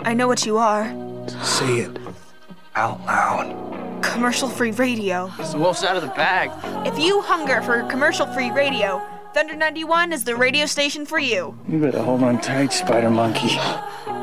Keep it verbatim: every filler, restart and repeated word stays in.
I know what you are. Say it out loud. Commercial-free radio. It's the wolf's out of the bag. If you hunger for commercial-free radio, Thunder ninety-one is the radio station for you. You better hold on tight, Spider Monkey.